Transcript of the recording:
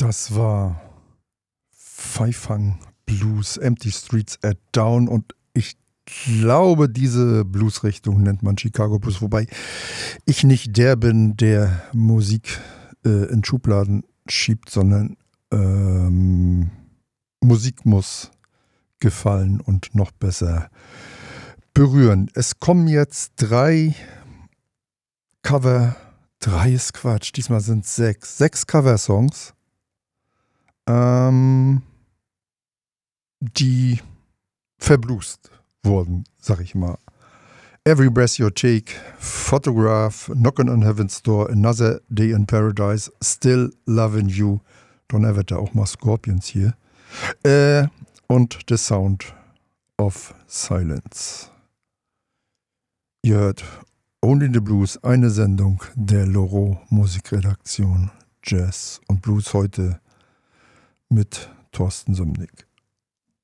Das war Pfeifang Blues, Empty Streets at Dawn, und ich glaube, diese Bluesrichtung nennt man Chicago Blues, wobei ich nicht der bin, der Musik in Schubladen schiebt, sondern Musik muss gefallen und noch besser berühren. Es kommen jetzt 3 ist Quatsch, diesmal sind es 6 Coversongs, die verbluest wurden, sag ich mal. Every Breath You Take, Photograph, Knockin' on Heaven's Door, Another Day in Paradise, Still Lovin' You, Donnerwetter, auch mal Scorpions hier, und The Sound of Silence. Ihr hört Only the Blues, eine Sendung der Loro Musikredaktion Jazz und Blues, heute mit Thorsten Sumnick.